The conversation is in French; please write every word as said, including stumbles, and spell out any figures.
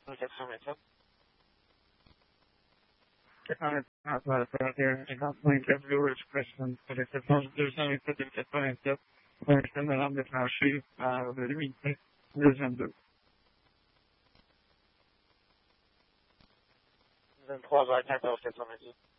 quatre cents mètres. quatre cents mètres, ah, voilà, ça va être cinquante-cinq Blue Expression, pour les sept cents, deux cents mètres de quatre-vingt-sept, pour un système de lampe de franchise à l'unité deux vingt-deux. vingt-trois vers quatorze, quatre cents mètres.